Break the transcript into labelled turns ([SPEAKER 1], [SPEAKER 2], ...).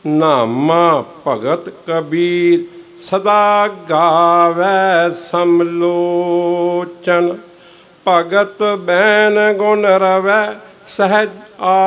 [SPEAKER 1] ਨਾਮਾ ਭਗਤ ਕਬੀਰ ਸਦਾ ਗਾਵੈ ਸਮਲੋਚਨ। ਭਗਤ ਬੈਨ ਗੁਣ ਰਵੈ ਸਹਿਜ ਆ